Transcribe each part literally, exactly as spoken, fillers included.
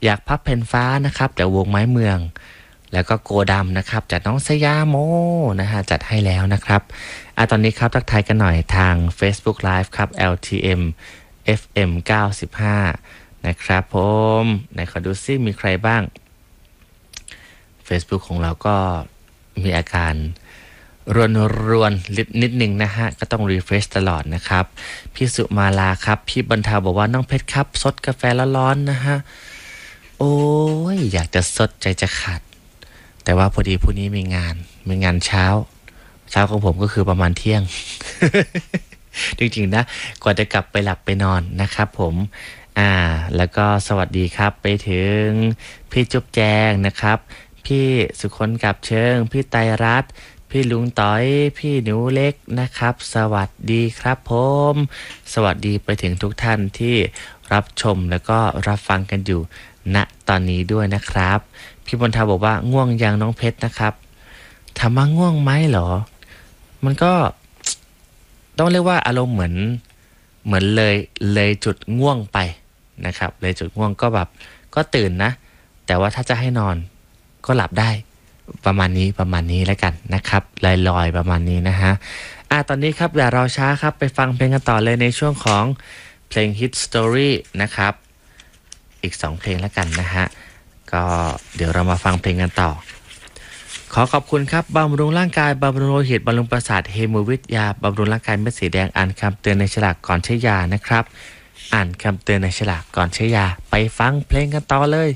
อยากพับเพนฟ้านะครับจากวงไม้เมืองแล้วก็โกดำนะครับจากน้องสยามโมนะฮะจัดให้แล้วนะครับอ่ะตอนนี้ครับทักทายกันหน่อยทาง Facebook Live ครับ แอล ที เอ็ม เอฟ เอ็ม เก้าสิบห้านะครับผมไหนขอดูซิมีใครบ้าง Facebook ของเราก็มีอาการรวนรวนนิดนึงนะฮะก็ต้องรีเฟรชตลอดนะครับพี่สุมาลาครับพี่บรรเทาบอกว่าน้องเพชรครับซดกาแฟร้อนๆนะฮะโอ้ยอยากจะซดใจจะขาดแต่ว่าพอดีพรุ่งนี้มีงานมีงานเช้าเช้าของผมก็คือประมาณเที่ยง จริงๆนะกว่าจะกลับไปหลับไปนอนนะครับผมอ่าแล้วก็สวัสดีครับไปถึงพี่จุ๊บแจงนะครับพี่สุคนกับเชิงพี่ไตรรัตน์พี่ลุงต้อยพี่หนูเล็กนะครับสวัสดีครับผมสวัสดีไปถึงทุกท่านที่รับชมแล้วก็รับฟังกันอยู่ณตอนนี้ด้วยนะครับพี่บนทาบอกว่าง่วงยังน้องเพชรนะครับถามว่าง่วงไหมเหรอมันก็ต้องเรียกว่าอารมณ์เหมือนเหมือนเลยเลยจุดง่วงไปนะครับเลยจุดง่วงก็แบบก็ตื่นนะแต่ว่าถ้าจะให้นอนก็หลับได้ประมาณนี้ประมาณนี้แล้วกันนะครับลอยๆประมาณนี้นะฮะอ่ะตอนนี้ครับอย่ารอช้าครับไปฟังเพลงกันต่อเลยในช่วงของเพลง Hit Story นะครับอีกสองเพลงแล้วกันนะฮะก็เดี๋ยวเรามาฟังเพลงกันต่อขอขอบคุณครับบำรุงร่างกายบำรุงโลหิตบำรุงประสาทเฮโมวิทยาบำรุงร่างกายเม็ดสีแดงอ่านคำเตือนในฉลากก่อนใช้ยานะครับอ่านคำเตือนในฉลากก่อนใช้ยาไปฟังเพลงกันต่อเลย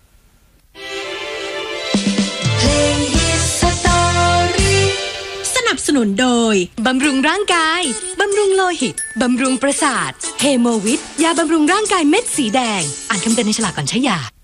สนับสนุนโดยบำรุงร่างกายบำรุงโลหิตบำรุงประสาทเฮโมวิทยาบำรุงร่างกายเม็ดสีแดงอ่านคำเตือนในฉลากก่อนใช้ยา